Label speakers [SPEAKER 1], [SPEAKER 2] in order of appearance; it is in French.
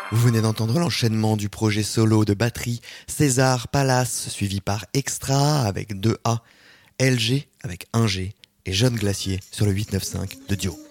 [SPEAKER 1] Vous venez d'entendre l'enchaînement du projet solo de batterie César Palace, suivi par Extra avec 2 A, LG avec 1 G et Jeune Glacier sur le 895 de Dio.